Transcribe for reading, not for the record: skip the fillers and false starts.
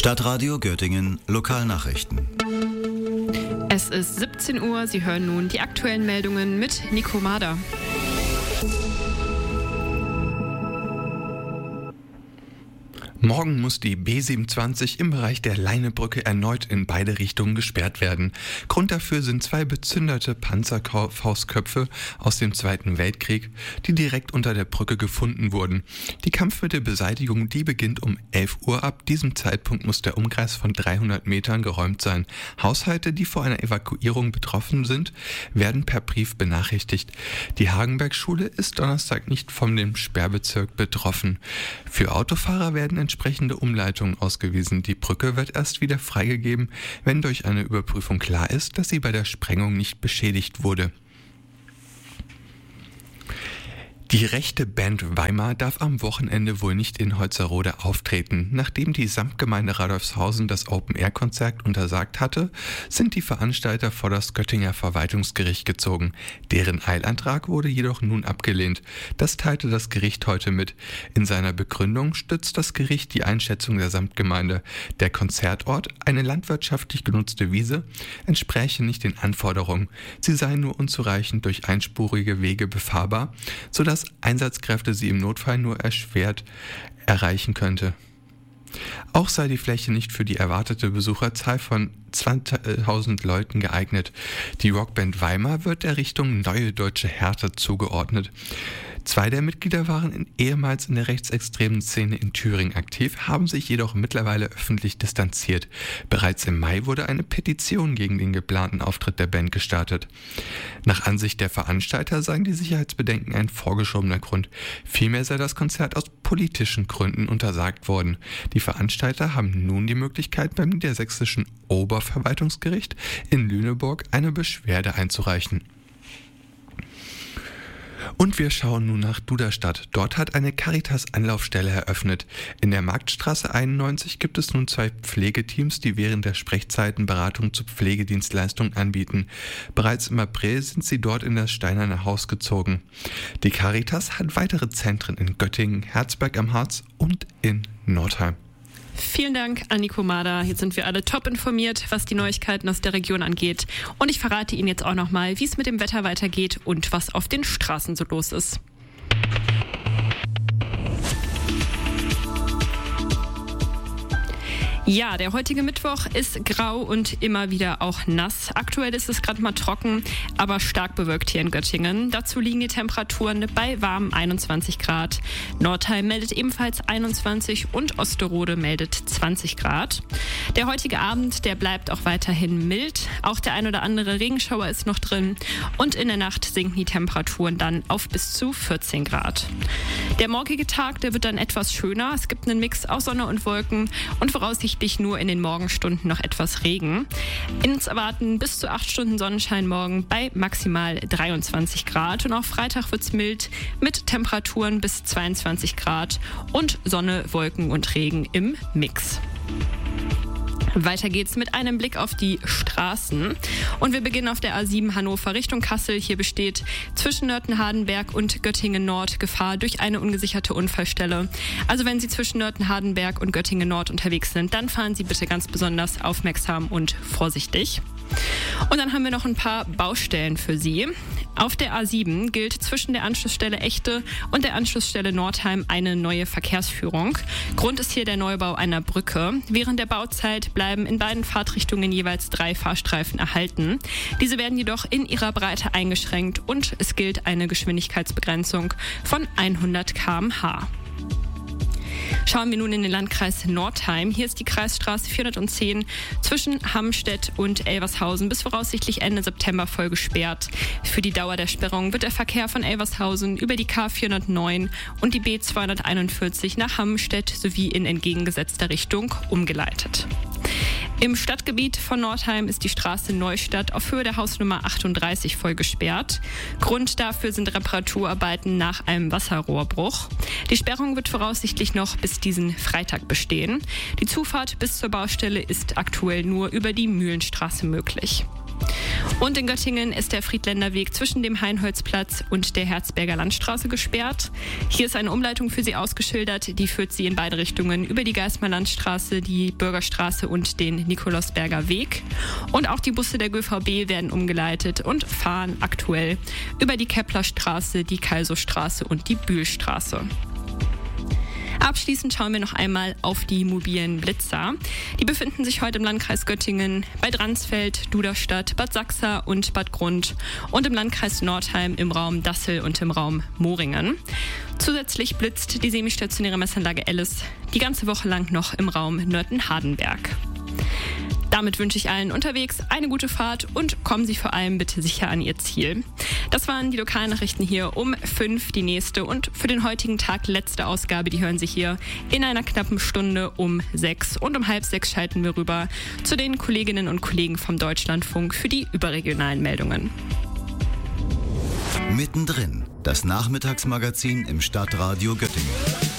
Stadtradio Göttingen Lokalnachrichten. Es ist 17 Uhr, Sie hören nun die aktuellen Meldungen mit Nico Mader. Morgen muss die B27 im Bereich der Leinebrücke erneut in beide Richtungen gesperrt werden. Grund dafür sind 2 bezünderte Panzerfaustköpfe aus dem Zweiten Weltkrieg, die direkt unter der Brücke gefunden wurden. Die Kampfmittelbeseitigung, die beginnt um 11 Uhr. Ab diesem Zeitpunkt muss der Umkreis von 300 Metern geräumt sein. Haushalte, die vor einer Evakuierung betroffen sind, werden per Brief benachrichtigt. Die Hagenberg-Schule ist Donnerstag nicht von dem Sperrbezirk betroffen. Für Autofahrer werden entsprechende Umleitungen ausgewiesen. Die Brücke wird erst wieder freigegeben, wenn durch eine Überprüfung klar ist, dass sie bei der Sprengung nicht beschädigt wurde. Die rechte Band Weimar darf am Wochenende wohl nicht in Holzerode auftreten. Nachdem die Samtgemeinde Radolfshausen das Open-Air-Konzert untersagt hatte, sind die Veranstalter vor das Göttinger Verwaltungsgericht gezogen. Deren Eilantrag wurde jedoch nun abgelehnt. Das teilte das Gericht heute mit. In seiner Begründung stützt das Gericht die Einschätzung der Samtgemeinde. Der Konzertort, eine landwirtschaftlich genutzte Wiese, entspräche nicht den Anforderungen. Sie seien nur unzureichend durch einspurige Wege befahrbar, sodass Einsatzkräfte sie im Notfall nur erschwert erreichen könnte. Auch sei die Fläche nicht für die erwartete Besucherzahl von 20.000 Leuten geeignet. Die Rockband Weimar wird der Richtung Neue Deutsche Härte zugeordnet. 2 der Mitglieder waren ehemals in der rechtsextremen Szene in Thüringen aktiv, haben sich jedoch mittlerweile öffentlich distanziert. Bereits im Mai wurde eine Petition gegen den geplanten Auftritt der Band gestartet. Nach Ansicht der Veranstalter seien die Sicherheitsbedenken ein vorgeschobener Grund. Vielmehr sei das Konzert aus politischen Gründen untersagt worden. Die Veranstalter haben nun die Möglichkeit, beim Niedersächsischen Oberverwaltungsgericht in Lüneburg eine Beschwerde einzureichen. Und wir schauen nun nach Duderstadt. Dort hat eine Caritas-Anlaufstelle eröffnet. In der Marktstraße 91 gibt es nun 2 Pflegeteams, die während der Sprechzeiten Beratung zu Pflegedienstleistungen anbieten. Bereits im April sind sie dort in das Steinerne Haus gezogen. Die Caritas hat weitere Zentren in Göttingen, Herzberg am Harz und in Nordheim. Vielen Dank an Nico Mader. Jetzt sind wir alle top informiert, was die Neuigkeiten aus der Region angeht. Und ich verrate Ihnen jetzt auch nochmal, wie es mit dem Wetter weitergeht und was auf den Straßen so los ist. Ja, der heutige Mittwoch ist grau und immer wieder auch nass. Aktuell ist es gerade mal trocken, aber stark bewölkt hier in Göttingen. Dazu liegen die Temperaturen bei warmen 21 Grad. Nordheim meldet ebenfalls 21 und Osterode meldet 20 Grad. Der heutige Abend, der bleibt auch weiterhin mild. Auch der ein oder andere Regenschauer ist noch drin. Und in der Nacht sinken die Temperaturen dann auf bis zu 14 Grad. Der morgige Tag, der wird dann etwas schöner. Es gibt einen Mix aus Sonne und Wolken und voraussichtlich nur in den Morgenstunden noch etwas Regen. Uns erwarten bis zu 8 Stunden Sonnenschein morgen bei maximal 23 Grad. Und auch Freitag wird es mild mit Temperaturen bis 22 Grad und Sonne, Wolken und Regen im Mix. Weiter geht's mit einem Blick auf die Straßen. Und wir beginnen auf der A7 Hannover Richtung Kassel. Hier besteht zwischen Nörten-Hardenberg und Göttingen-Nord Gefahr durch eine ungesicherte Unfallstelle. Also wenn Sie zwischen Nörten-Hardenberg und Göttingen-Nord unterwegs sind, dann fahren Sie bitte ganz besonders aufmerksam und vorsichtig. Und dann haben wir noch ein paar Baustellen für Sie. Auf der A7 gilt zwischen der Anschlussstelle Echte und der Anschlussstelle Nordheim eine neue Verkehrsführung. Grund ist hier der Neubau einer Brücke. Während der Bauzeit bleiben in beiden Fahrtrichtungen jeweils 3 Fahrstreifen erhalten. Diese werden jedoch in ihrer Breite eingeschränkt und es gilt eine Geschwindigkeitsbegrenzung von 100 km/h. Schauen wir nun in den Landkreis Nordheim. Hier ist die Kreisstraße 410 zwischen Hammstedt und Elvershausen bis voraussichtlich Ende September voll gesperrt. Für die Dauer der Sperrung wird der Verkehr von Elvershausen über die K409 und die B241 nach Hammstedt sowie in entgegengesetzter Richtung umgeleitet. Im Stadtgebiet von Nordheim ist die Straße Neustadt auf Höhe der Hausnummer 38 voll gesperrt. Grund dafür sind Reparaturarbeiten nach einem Wasserrohrbruch. Die Sperrung wird voraussichtlich noch bis diesen Freitag bestehen. Die Zufahrt bis zur Baustelle ist aktuell nur über die Mühlenstraße möglich. Und in Göttingen ist der Friedländer Weg zwischen dem Heinholzplatz und der Herzberger Landstraße gesperrt. Hier ist eine Umleitung für Sie ausgeschildert, die führt Sie in beide Richtungen über die Geismar Landstraße, die Bürgerstraße und den Nikolausberger Weg. Und auch die Busse der GVB werden umgeleitet und fahren aktuell über die Keplerstraße, die Kalsostraße und die Bühlstraße. Abschließend schauen wir noch einmal auf die mobilen Blitzer. Die befinden sich heute im Landkreis Göttingen bei Dransfeld, Duderstadt, Bad Sachsa und Bad Grund und im Landkreis Nordheim im Raum Dassel und im Raum Moringen. Zusätzlich blitzt die semistationäre Messanlage Ellis die ganze Woche lang noch im Raum Nörten-Hardenberg. Damit wünsche ich allen unterwegs eine gute Fahrt und kommen Sie vor allem bitte sicher an Ihr Ziel. Das waren die Lokalnachrichten hier um 5, die nächste und für den heutigen Tag letzte Ausgabe, die hören Sie hier in einer knappen Stunde um 6 und um 5:30 schalten wir rüber zu den Kolleginnen und Kollegen vom Deutschlandfunk für die überregionalen Meldungen. Mittendrin, das Nachmittagsmagazin im Stadtradio Göttingen.